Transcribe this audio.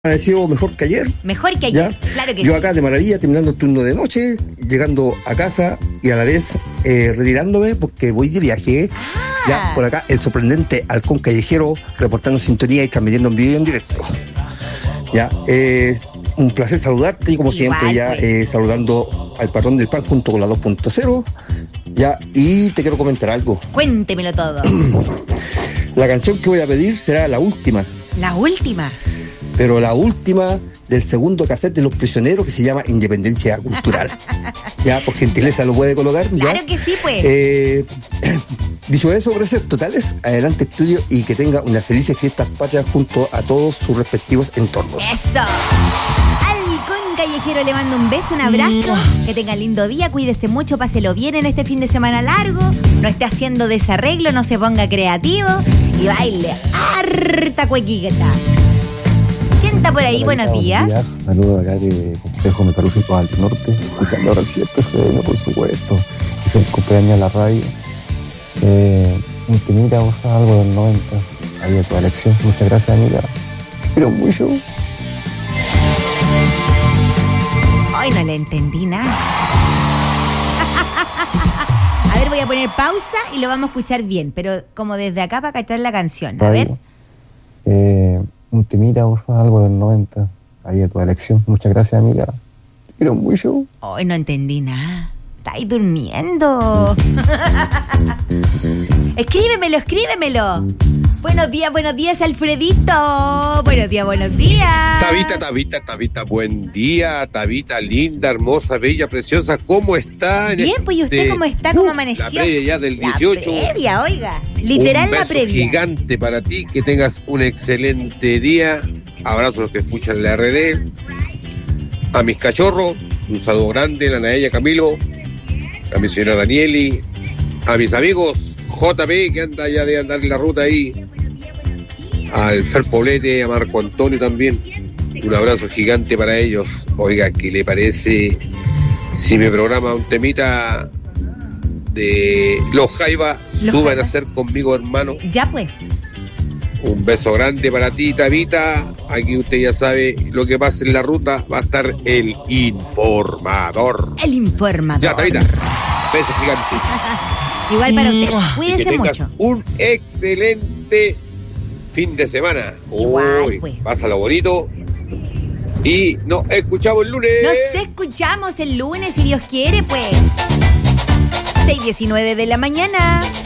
Ha sido mejor que ayer. Mejor que ayer, claro que Yo sí. acá de maravilla, terminando el turno de noche, llegando a casa y a la vez retirándome porque voy de viaje. Ya por acá el sorprendente halcón callejero reportando sintonía y transmitiendo en vivo y en directo. Ya, es un placer saludarte y como siempre ya pues. Saludando al patrón del pan junto con la 2.0. Ya, y te quiero comentar algo. Cuéntemelo todo. La canción que voy a pedir será la última. La última. Pero la última del segundo cassette de Los Prisioneros, que se llama Independencia Cultural. Ya, por gentileza lo puede colocar. Claro ¿ya? que sí, pues. Dicho eso, gracias totales, adelante estudio y que tenga unas felices fiestas patrias junto a todos sus respectivos entornos. Eso. Halcón callejero le mando un beso, un abrazo. Que tenga lindo día, cuídese mucho, páselo bien en este fin de semana largo. No esté haciendo desarreglo, no se ponga creativo y baile harta cuequita. ¿Quién está por ahí? Buenos días. Saludos acá de Complejo Metalúrgico al Norte, escuchando ahora el 7 FM, por supuesto. Y feliz cumpleaños a la radio. Un temita, algo del 90, ahí de tu elección. Muchas gracias, amiga. Pero mucho. Hoy no le entendí nada. A ver, voy a poner pausa y lo vamos a escuchar bien, pero como desde acá para cachar la canción. A ver. Un temita, algo del 90, ahí de tu elección. Muchas gracias, amiga. Te quiero mucho. Hoy no entendí nada. ¿Estáis durmiendo? Escríbemelo. Buenos días, Alfredito. Buenos días. Tabita, buen día. Tabita, linda, hermosa, bella, preciosa. ¿Cómo está? Bien, pues, ¿y usted cómo está? ¿Cómo amaneció? La previa ya del 18. La previa, oiga. Literal un beso la previa. Gigante para ti, que tengas un excelente día. Abrazo a los que escuchan la RD. A mis cachorros, un saludo grande, a la Naella Camilo, a mi señora Danieli, a mis amigos JP, que anda ya de andar en la ruta ahí, al Fer Poblete, a Marco Antonio también. Un abrazo gigante para ellos. Oiga, ¿qué le parece si me programa un temita de Los Jaiba? Suban a hacer conmigo, hermano. Ya pues. Un beso grande para ti, Tabita. Aquí usted ya sabe lo que pasa en la ruta. Va a estar el informador. El informador. Ya, Tabita. Beso gigante. Igual para usted. Cuídese que tengas mucho. un excelente fin de semana. Igual, pues. Pásalo bonito. Y nos escuchamos el lunes. Nos escuchamos el lunes, si Dios quiere, pues. 6:19 de la mañana.